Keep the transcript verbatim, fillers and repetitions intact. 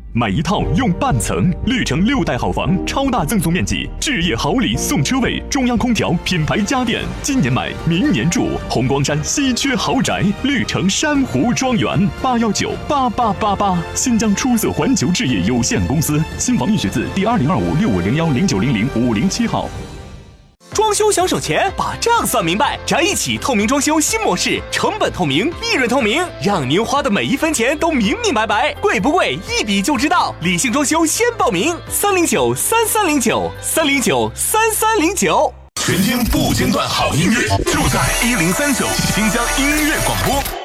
买一套用半层，绿城六代好房，超大赠送面积，置业好礼送车位，中央空调，品牌家电，今年买，明年住。红光山稀缺豪宅，绿城珊瑚庄园，八幺九八八八八。新疆出色环球置业有限公司，新房易学字第二零二五六五零幺零九零零五零七号。 装修想省钱，把账算明白。宅一起透明装修新模式，成本透明，利润透明，让您花的每一分钱都明明白白。贵不贵，一比就知道。理性装修先报名，三零九三三零九三零九三三零九。 全天不间断好音乐，就在一零三九新疆音乐广播。